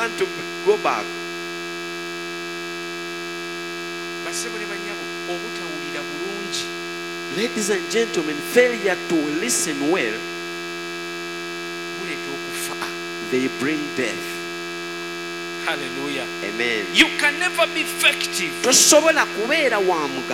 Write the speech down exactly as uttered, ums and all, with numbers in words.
want to go back. Ladies and gentlemen, failure to listen well, they bring death. Hallelujah. Amen. You can never be effective